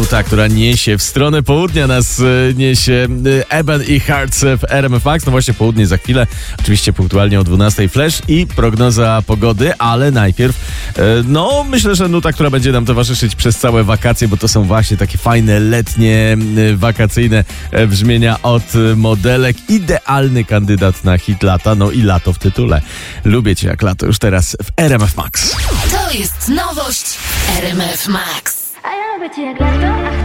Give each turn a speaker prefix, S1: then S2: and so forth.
S1: nuta, która niesie w stronę południa nas niesie Eben i Hearts w RMF Max. No właśnie południe za chwilę, oczywiście punktualnie o 12 Flash i prognoza pogody, ale najpierw myślę, że nuta, która będzie nam towarzyszyć przez całe wakacje, bo to są właśnie takie fajne, letnie, wakacyjne brzmienia od modelek. Idealny kandydat na hit lata, no i lato w tytule. Lubię cię jak lato, już teraz w RMF Max.
S2: To jest nowość RMF Max.
S3: A ja lubię cię jak lato.